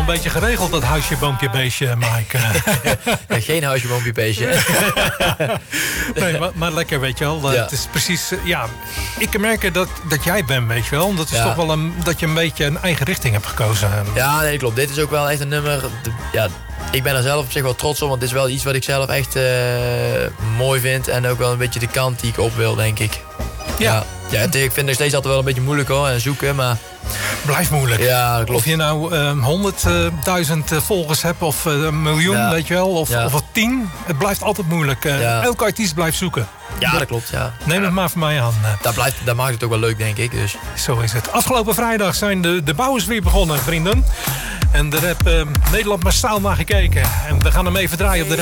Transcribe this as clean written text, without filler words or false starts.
een beetje geregeld, dat huisje, boompje, beestje, Mike? Ja, geen huisje, boompje, beestje. Nee, maar lekker, weet je wel. Het is precies, ik merk dat jij bent, weet je wel. Dat is toch wel dat je een beetje een eigen richting hebt gekozen. Ja, nee, klopt. Dit is ook wel echt een nummer. Ik ben er zelf op zich wel trots op, want het is wel iets wat ik zelf echt mooi vind. En ook wel een beetje de kant die ik op wil, denk ik. Ja, ik vind het nog steeds altijd wel een beetje moeilijk hoor, en zoeken, maar... Blijft moeilijk. Ja, dat klopt. Of je nou 100.000 volgers hebt of een miljoen, weet je wel. Of 10. Het blijft altijd moeilijk. Elke artiest blijft zoeken. Ja, dat klopt, ja. Neem het maar van mij aan. Dat maakt het ook wel leuk, denk ik. Dus. Zo is het. Afgelopen vrijdag zijn de bouwers weer begonnen, vrienden. En daar heb Nederland massaal naar gekeken. En we gaan hem even draaien op de